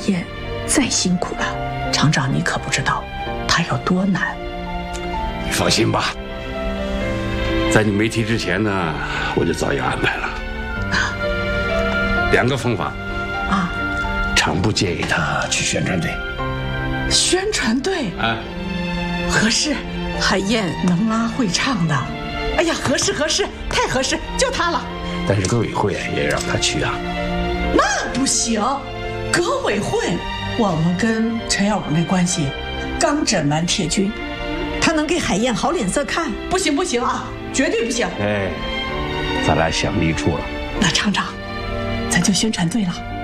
燕再辛苦了，厂长你可不知道她有多难。 你放心吧，在你没提之前呢，我就早已安排了。2个方法。 啊， 厂部建议他去宣传队。 宣传队啊， 合适，海燕能拉会唱的。哎呀，合适，太合适，就她了。 但是革委会也让他去啊。 那不行，革委会，我们跟陈耀武那关系刚枕完铁军，他能给海燕好脸色看？不行啊，绝对不行。 哎，咱俩想一处了。 那厂长，咱就宣传队了。